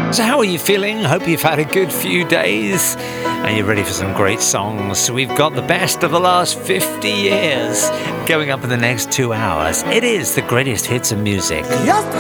So how are you feeling? Hope you've had a good few days. Are you ready for some great songs? We've got the best of the last 50 years going up in the next 2 hours. It is the greatest hits of music.